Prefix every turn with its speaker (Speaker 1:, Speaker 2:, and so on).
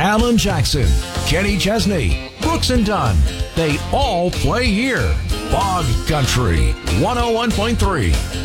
Speaker 1: Alan Jackson, Kenny Chesney, Brooks and Dunn. They all play here. Bog Country 101.3.